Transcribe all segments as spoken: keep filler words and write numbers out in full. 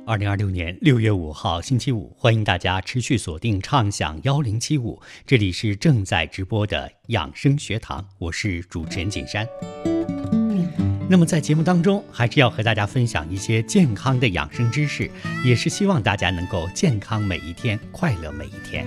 二零二六年六月五号星期五，欢迎大家持续锁定畅享一零七五，这里是正在直播的养生学堂，我是主持人景山。那么在节目当中，还是要和大家分享一些健康的养生知识，也是希望大家能够健康每一天，快乐每一天。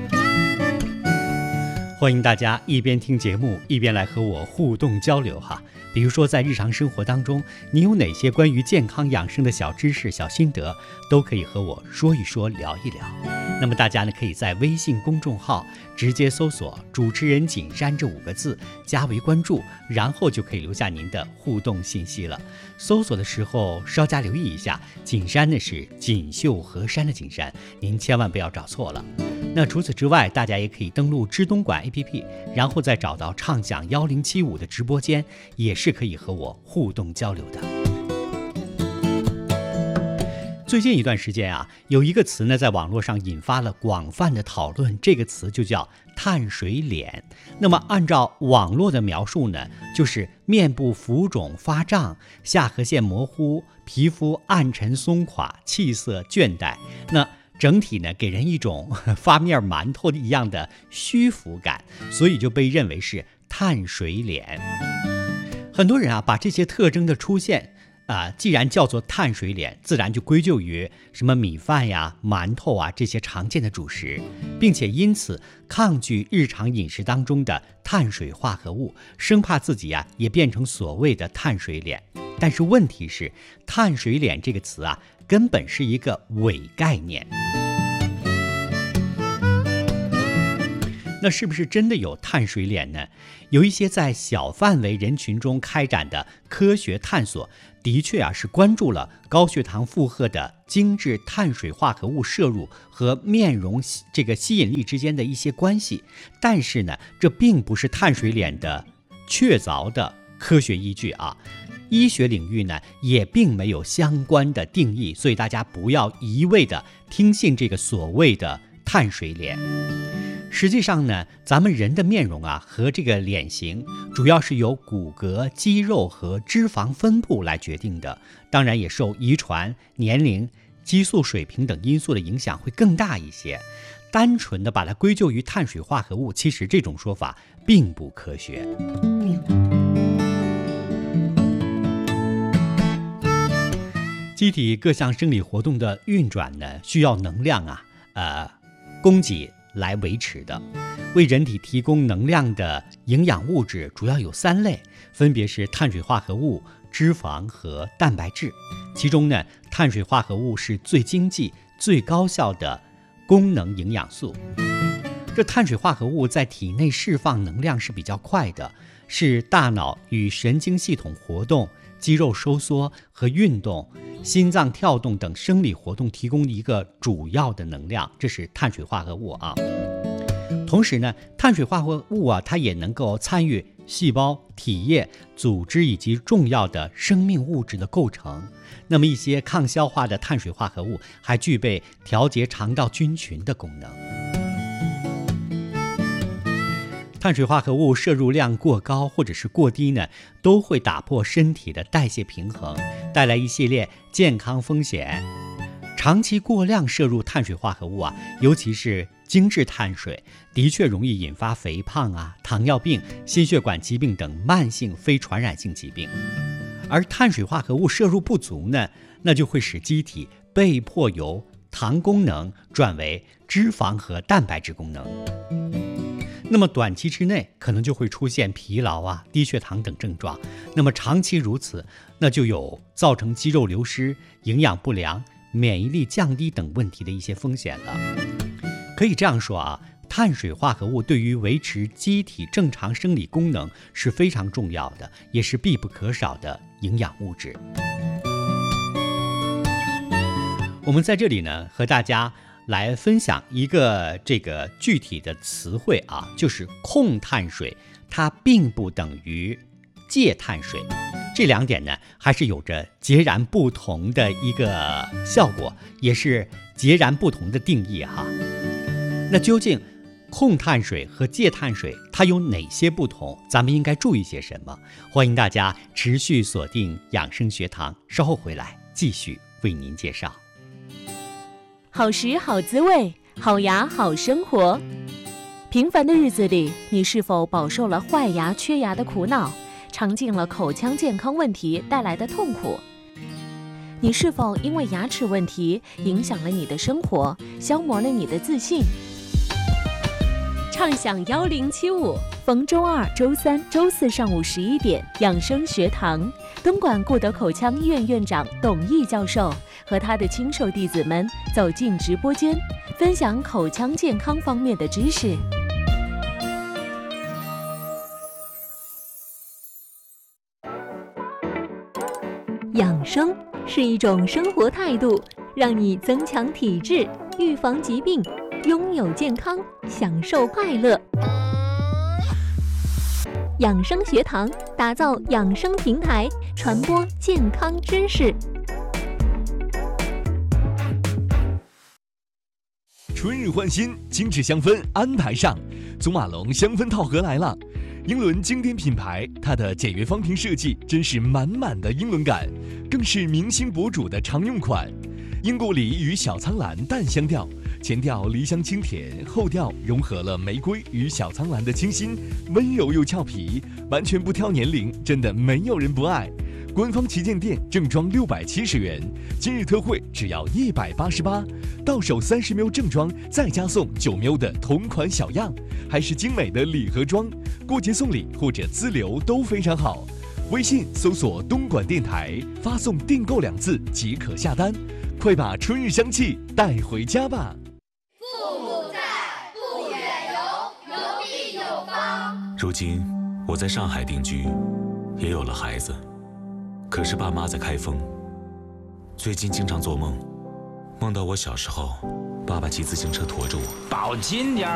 欢迎大家一边听节目，一边来和我互动交流哈。比如说在日常生活当中，你有哪些关于健康养生的小知识、小心得，都可以和我说一说、聊一聊。那么大家呢，可以在微信公众号直接搜索“主持人景山”这五个字，加为关注，然后就可以留下您的互动信息了。搜索的时候稍加留意一下，景山呢是锦绣河山的景山，您千万不要找错了。那除此之外，大家也可以登录知东莞 A P P， 然后再找到畅享一零七五的直播间，也是可以和我互动交流的。最近一段时间啊，有一个词呢，在网络上引发了广泛的讨论，这个词就叫碳水脸。那么按照网络的描述呢，就是面部浮肿发胀，下颌线模糊，皮肤暗沉松垮，气色倦怠，那整体呢给人一种发面馒头一样的虚浮感，所以就被认为是碳水脸。很多人啊把这些特征的出现啊，既然叫做碳水脸，自然就归咎于什么米饭呀、馒头啊这些常见的主食，并且因此抗拒日常饮食当中的碳水化合物，生怕自己啊也变成所谓的碳水脸。但是问题是，碳水脸这个词啊，根本是一个伪概念。那是不是真的有碳水脸呢？有一些在小范围人群中开展的科学探索，的确啊是关注了高血糖负荷的精致碳水化合物摄入和面容这个吸引力之间的一些关系。但是呢，这并不是碳水脸的确凿的科学依据啊。医学领域呢也并没有相关的定义，所以大家不要一味的听信这个所谓的碳水脸。实际上呢，咱们人的面容啊和这个脸型主要是由骨骼、肌肉和脂肪分布来决定的，当然也受遗传、年龄、激素水平等因素的影响会更大一些。单纯的把它归咎于碳水化合物，其实这种说法并不科学。机体各项生理活动的运转呢，需要能量啊，呃，供给来维持的。为人体提供能量的营养物质主要有三类，分别是碳水化合物、脂肪和蛋白质。其中呢，碳水化合物是最经济、最高效的功能营养素。这碳水化合物在体内释放能量是比较快的，是大脑与神经系统活动、肌肉收缩和运动、心脏跳动等生理活动提供一个主要的能量，这是碳水化合物啊。同时呢，碳水化合物啊，它也能够参与细胞、体液、组织以及重要的生命物质的构成。那么一些抗消化的碳水化合物还具备调节肠道菌群的功能。碳水化合物摄入量过高或者是过低呢，都会打破身体的代谢平衡，带来一系列健康风险。长期过量摄入碳水化合物啊，尤其是精致碳水，的确容易引发肥胖啊、糖尿病、心血管疾病等慢性非传染性疾病。而碳水化合物摄入不足呢，那就会使机体被迫由糖功能转为脂肪和蛋白质功能。那么短期之内可能就会出现疲劳啊、低血糖等症状，那么长期如此，那就有造成肌肉流失、营养不良、免疫力降低等问题的一些风险了。可以这样说啊，碳水化合物对于维持机体正常生理功能是非常重要的，也是必不可少的营养物质。我们在这里呢，和大家来分享一个这个具体的词汇啊，就是控碳水，它并不等于戒碳水。这两点呢，还是有着截然不同的一个效果，也是截然不同的定义哈。那究竟控碳水和戒碳水它有哪些不同？咱们应该注意些什么？欢迎大家持续锁定养生学堂，稍后回来继续为您介绍。 好食好滋味，好牙好生活。平凡的日子里，你是否饱受了坏牙缺牙的苦恼，尝尽了口腔健康问题带来的痛苦？你是否因为牙齿问题影响了你的生活，消磨了你的自信？畅享幺零七五，逢周二、周三、周四上午十一点，养生学堂，东莞顾德口腔医院院长董毅教授和他的亲授弟子们走进直播间，分享口腔健康方面的知识。养生是一种生活态度，让你增强体质，预防疾病，拥有健康，享受快乐。养生学堂打造养生平台，传播健康知识。 春日换新，精致香氛安排上，祖马龙香氛套盒来了。英伦经典品牌，它的简约方瓶设计真是满满的英伦感，更是明星博主的常用款。英国梨与小苍兰淡香调，前调梨香清甜，后调融合了玫瑰与小苍兰的清新，温柔又俏皮，完全不挑年龄，真的没有人不爱。官方旗舰店正装六百七十元，今日特惠只要一百八十八，到手三十 ml 正装，再加送九 ml 的同款小样，还是精美的礼盒装，过节送礼或者自留都非常好。微信搜索东莞电台，发送订购两字即可下单，快把春日香气带回家吧。 父母在，不远游，游必有方。 如今我在上海定居，也有了孩子，可是爸妈在开封。最近经常做梦，梦到我小时候，爸爸骑自行车驮着我， 保轻点。